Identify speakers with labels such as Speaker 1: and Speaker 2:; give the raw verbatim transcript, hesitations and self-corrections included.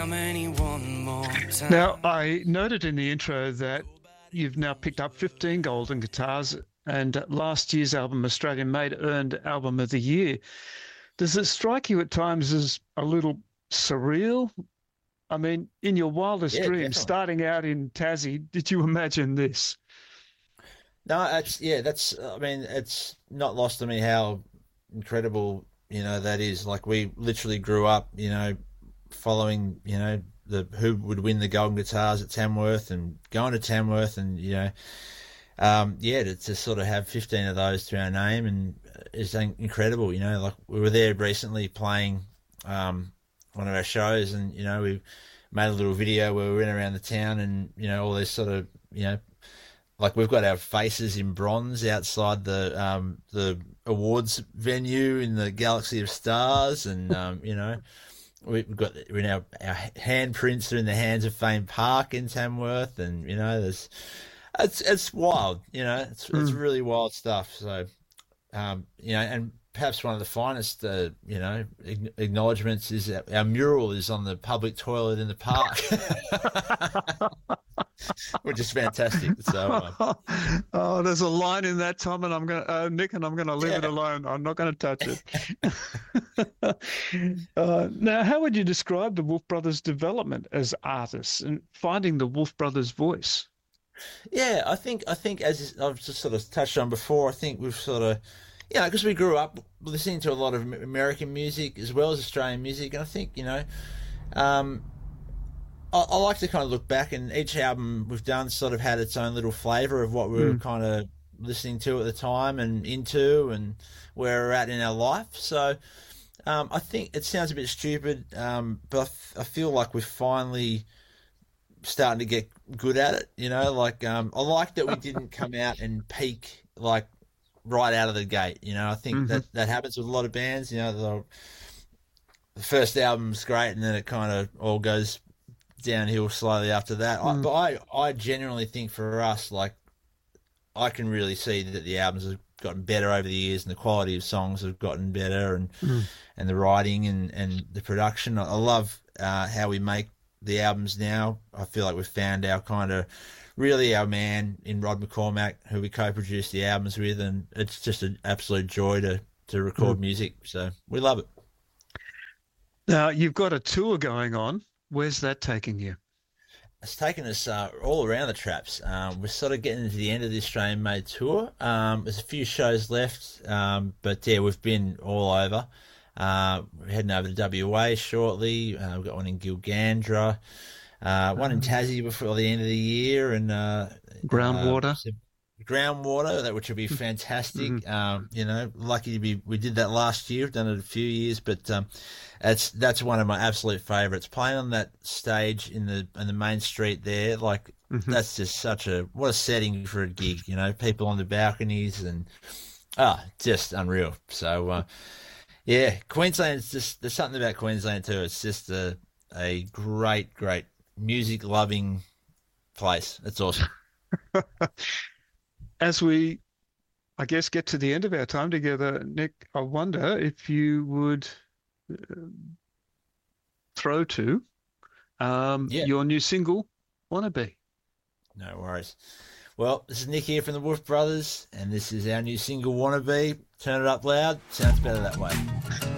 Speaker 1: Now, I noted in the intro that you've now picked up fifteen golden guitars, and last year's album, Australian Made, earned Album of the Year. Does it strike you at times as a little surreal? I mean, in your wildest
Speaker 2: Yeah,
Speaker 1: dreams,
Speaker 2: definitely.
Speaker 1: starting out in Tassie, did you imagine this?
Speaker 2: No, that's yeah, that's. I mean, it's not lost on me how incredible you know that is. Like we literally grew up, you know, following you know the who would win the Golden Guitars at Tamworth and going to Tamworth and you know, um, yeah, to, to sort of have fifteen of those to our name and is incredible. You know, like we were there recently playing um, one of our shows and you know we made a little video where we went around the town and you know all this sort of you know like we've got our faces in bronze outside the um, the awards venue in the Galaxy of Stars, and um, you know we've got we now our handprints are in the Hands of Fame Park in Tamworth, and you know there's it's it's wild, you know it's it's
Speaker 1: Mm.
Speaker 2: really wild stuff. So um, you know, and perhaps one of the finest uh, you know acknowledgements is that our mural is on the public toilet in the park. Which is fantastic. So, uh,
Speaker 1: Oh, there's a line in that, Tom, and I'm going to, uh, Nick, and I'm going to leave it
Speaker 2: yeah.
Speaker 1: alone. I'm not going to touch it. uh, now, how would you describe the Wolf Brothers' development as artists and finding the Wolf Brothers' voice?
Speaker 2: Yeah, I think I think as I've just sort of touched on before, I think we've sort of, you know, because we grew up listening to a lot of American music as well as Australian music, and I think you know, um, I, I like to kind of look back, and each album we've done sort of had its own little flavour of what we were
Speaker 1: Mm.
Speaker 2: kind of listening to at the time and into, and where we're at in our life. So um, I think it sounds a bit stupid, um, but I, f- I feel like we're finally starting to get good at it. You know, like um, I like that we didn't come out and peak like right out of the gate. You know, I think
Speaker 1: Hmm.
Speaker 2: that that happens with a lot of bands. You know, the, the first album's great, and then it kind of all goes downhill slowly after that. I,
Speaker 1: Mm.
Speaker 2: but I, I genuinely think for us, like, I can really see that the albums have gotten better over the years, and the quality of songs have gotten better, and
Speaker 1: Mm.
Speaker 2: and the writing and and the production. I, I love uh, how we make the albums now. I feel like we've found our kind of really our man in Rod McCormack, who we co-produced the albums with, and it's just an absolute joy to to record
Speaker 1: Mm.
Speaker 2: music. So we love it.
Speaker 1: Now, you've got a tour going on. Where's that taking you?
Speaker 2: It's taken us uh, all around the traps. Um, we're sort of getting to the end of the Australian Made tour. Um, there's a few shows left, um, but yeah, we've been all over. Uh, we're heading over to W A shortly. Uh, we've got one in Gilgandra, uh, one in
Speaker 1: Um,
Speaker 2: Tassie before the end of the year, and uh, uh,
Speaker 1: groundwater?
Speaker 2: groundwater, that which would be
Speaker 1: Mhm.
Speaker 2: fantastic. Um, you know, lucky to be. We did that last year. We've done it a few years, but um, that's that's one of my absolute favourites. Playing on that stage in the in the main street there, like
Speaker 1: Mhm.
Speaker 2: that's just such a what a setting for a gig. You know, people on the balconies and ah, just unreal. So uh, yeah, Queensland's just there's something about Queensland too. It's just a a great, great music loving place. It's awesome.
Speaker 1: As we, I guess, get to the end of our time together, Nick, I wonder if you would uh, throw to um,
Speaker 2: Yeah,
Speaker 1: your new single, Wannabe.
Speaker 2: no worries. Well, this is Nick here from the Wolf Brothers, and this is our new single, Wannabe. Turn it up loud. Sounds better that way.